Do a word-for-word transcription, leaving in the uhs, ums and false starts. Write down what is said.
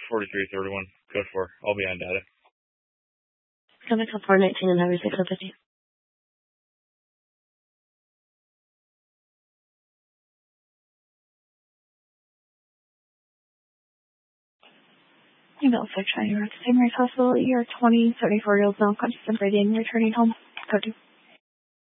forty-three thirty-one, code four. I'll be on data. Come back to four nineteen and have your six fifty. Email section. You're at the same rate hospital. You're twenty, seventy-four years old, conscious and breathing, returning home. Code two.